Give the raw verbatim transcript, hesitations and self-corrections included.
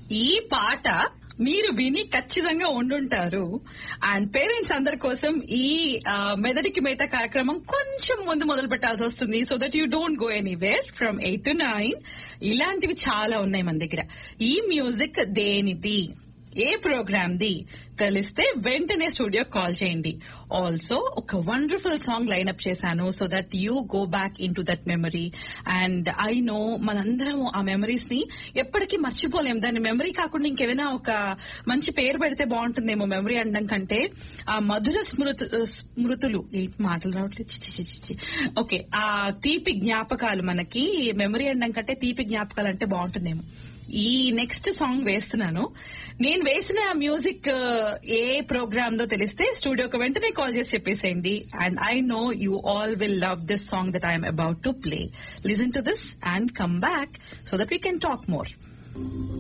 ఈ పాట మీరు విని ఖచ్చితంగా ఉండుంటారు. అండ్ పేరెంట్స్ అందరి కోసం ఈ మెదడికి మేత కార్యక్రమం కొంచెం ముందు మొదలు పెట్టాల్సి వస్తుంది. So that you don't go anywhere from eight to nine. ఇలాంటివి చాలా ఉన్నాయి మన దగ్గర. ఈ మ్యూజిక్ దేనిది, ఏ ప్రోగ్రామ్ ది తెలిస్తే వెంటనే స్టూడియో కాల్ చేయండి. ఆల్సో ఒక వండర్ఫుల్ సాంగ్ లైన్అప్ చేశాను so that you go back in to that memory. And I know మనందరం ఆ మెమరీస్ ని ఎప్పటికీ మర్చిపోలేం. దాని మెమరీ కాకుండా ఇంకేమైనా ఒక మంచి పేరు పెడితే బాగుంటుందేమో మెమరీ అనడం కంటే. ఆ మధుర స్మృతు స్మృతులు ఈ మాటలు రావట్లేదు చిచి చిచి ఓకే ఆ తీపి జ్ఞాపకాలు మనకి మెమరీ అనడం కంటే తీపి జ్ఞాపకాలు అంటే బాగుంటుందేమో. ఈ నెక్స్ట్ సాంగ్ వేస్తున్నాను. నేను వేసిన మ్యూజిక్ ఏ ప్రోగ్రామ్ దో తెలిస్తే స్టూడియోకి వెంటనే కాల్ చేసి చెప్పేసేయండి. And I know you all will love this song that I'm about to play. Listen to this and come back so that we can talk more.